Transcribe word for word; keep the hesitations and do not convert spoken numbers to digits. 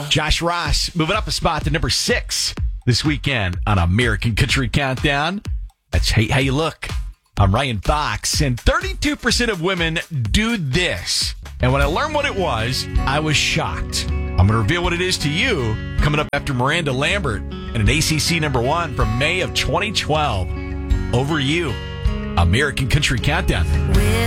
Josh Ross moving up a spot to number six this weekend on American Country Countdown. That's Hey How You Look. I'm Ryan Fox, and thirty-two percent of women do this. And when I learned what it was, I was shocked. I'm going to reveal what it is to you coming up after Miranda Lambert and an A C C number one from May of twenty twelve. Over You, American Country Countdown. With